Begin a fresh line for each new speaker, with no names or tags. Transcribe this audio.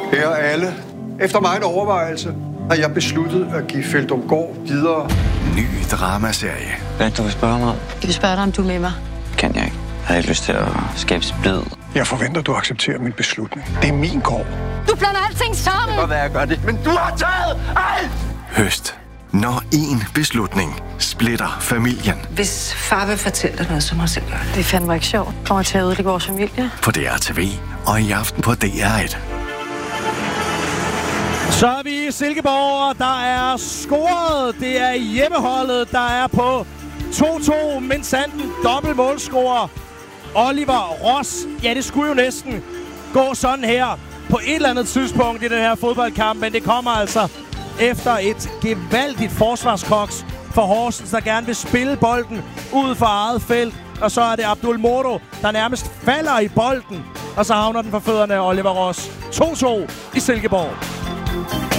Her alle. Efter meget overvejelse har jeg besluttet at give Feldumgaard videre.
Ny dramaserie.
Hvad du vil spørge mig?
Jeg vil spørge dig, om du er med mig.
Kan jeg ikke. Jeg har ikke lyst til at skabe splid.
Jeg forventer, du accepterer min beslutning. Det er min gård.
Du blander alting sammen!
Det kan godt være, jeg gør det, men du har taget alt!
Høst. Når én beslutning splitter familien.
Hvis far vil fortælle dig noget, så må jeg selv gøre det.
Det er fandme ikke sjovt. Kommer til at ødelægge vores familie.
På DRTV og i aften på DR1.
Så er vi i Silkeborg, og der er scoret. Det er hjemmeholdet, der er på 2-2. Men Sanden dobbelt målscorer. Oliver Ross. Ja, det skulle jo næsten gå sådan her på et eller andet tidspunkt i den her fodboldkamp. Men det kommer altså efter et gevaldigt forsvarskoks for Horsens, der gerne vil spille bolden ud for eget felt. Og så er det Abdul Moro, der nærmest falder i bolden. Og så havner den for fødderne af Oliver Ross. 2-2 i Silkeborg.